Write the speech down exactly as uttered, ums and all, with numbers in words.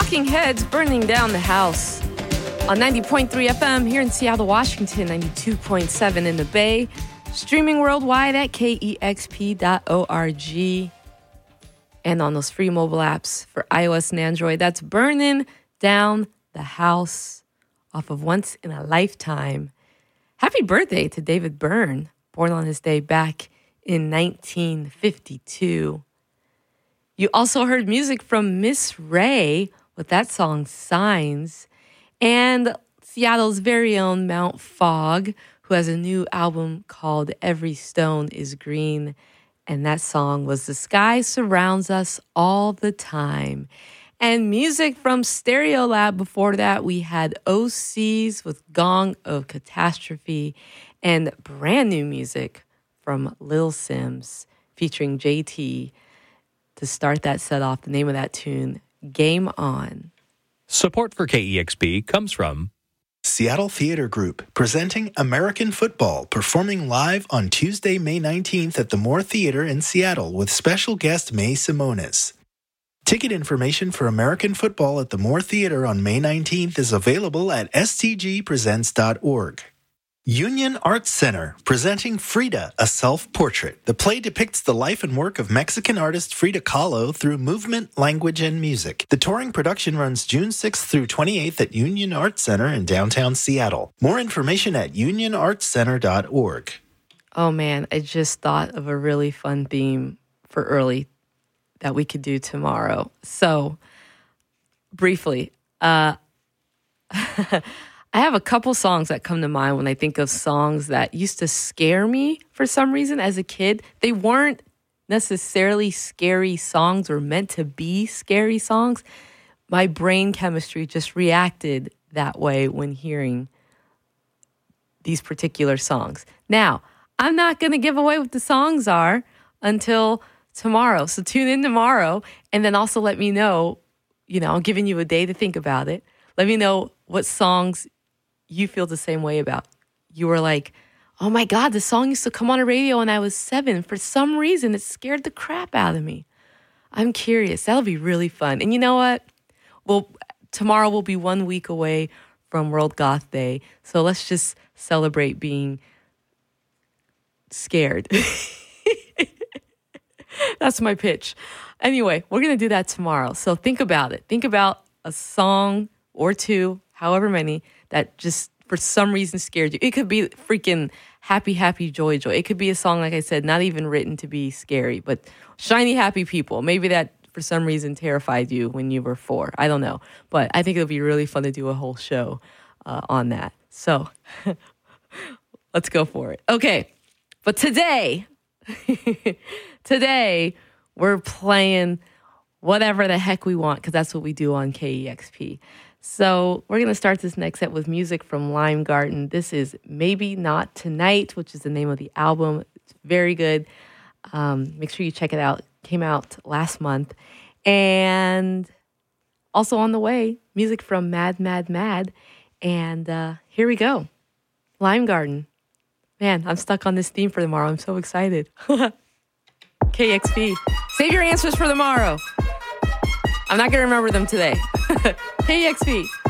Talking Heads, Burning Down the House on ninety point three F M here in Seattle, Washington, ninety-two point seven in the Bay, streaming worldwide at K E X P dot org, and on those free mobile apps for iOS and Android. That's Burning Down the House off of Once in a Lifetime. Happy birthday to David Byrne, born on his day back in nineteen fifty-two. You also heard music from Miss Ray with that song Signs, and Seattle's very own Mount Fogg, who has a new album called Every Stone is Green, and that song was The Sky Surrounds Us All the Time. And music from Stereolab. Before that, we had O Cs with Gong of Catastrophe, and brand new music from Lil Sims featuring J T to start that set off. The name of that tune, Game On. Support for K E X P comes from Seattle Theater Group, presenting American Football, performing live on Tuesday, May nineteenth at the Moore Theater in Seattle with special guest May Simonis. Ticket information for American Football at the Moore Theater on May nineteenth is available at s t g presents dot org. Union Arts Center, presenting Frida, a Self-Portrait. The play depicts the life and work of Mexican artist Frida Kahlo through movement, language, and music. The touring production runs June sixth through twenty-eighth at Union Arts Center in downtown Seattle. More information at union arts center dot org. Oh man, I just thought of a really fun theme for early that we could do tomorrow. So, briefly, uh, I have a couple songs that come to mind when I think of songs that used to scare me for some reason as a kid. They weren't necessarily scary songs or meant to be scary songs. My brain chemistry just reacted that way when hearing these particular songs. Now, I'm not going to give away what the songs are until tomorrow. So tune in tomorrow, and then also let me know, you know, I'm giving you a day to think about it. Let me know what songs you feel the same way about. You were like, oh my God, the song used to come on the radio when I was seven. For some reason, it scared the crap out of me. I'm curious. That'll be really fun. And you know what? Well, tomorrow will be one week away from World Goth Day. So let's just celebrate being scared. That's my pitch. Anyway, we're going to do that tomorrow. So think about it. Think about a song or two, however many, that just for some reason scared you. It could be freaking Happy, Happy, Joy, Joy. It could be a song, like I said, not even written to be scary, but Shiny, Happy People. Maybe that for some reason terrified you when you were four. I don't know. But I think it'll be really fun to do a whole show uh, on that. So let's go for it. Okay. But today, today, we're playing whatever the heck we want, because that's what we do on K E X P. So we're going to start this next set with music from Lime Garden. This is Maybe Not Tonight, which is the name of the album. It's very good. Um, make sure you check it out. It came out last month. And also on the way, music from Mad, Mad, Mad. And uh, here we go. Lime Garden. Man, I'm stuck on this theme for tomorrow. I'm so excited. K X P. Save your answers for tomorrow. I'm not going to remember them today. K X P.